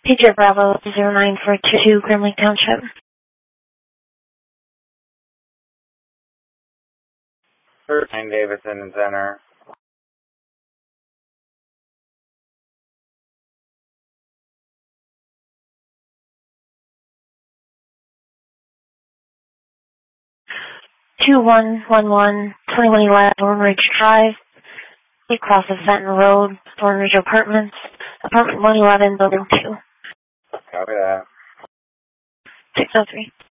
PJ Bravo 09422 Grim Lake Township. 13 Davidson Center. Two one 2111 Thornridge Drive, across of Fenton Road, Thornridge Apartments, apartment 111, building 2. Copy that. 603.